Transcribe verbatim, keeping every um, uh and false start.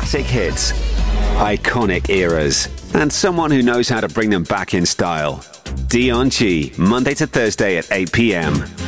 classic hits, iconic eras, and someone who knows how to bring them back in style. Dion G, Monday to Thursday at eight p.m.